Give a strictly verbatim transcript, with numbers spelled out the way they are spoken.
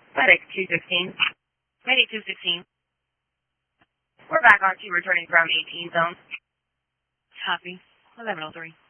Medic two sixteen. Medic two sixteen. We're back on to returning from eighteen zone. Copy. eleven oh three.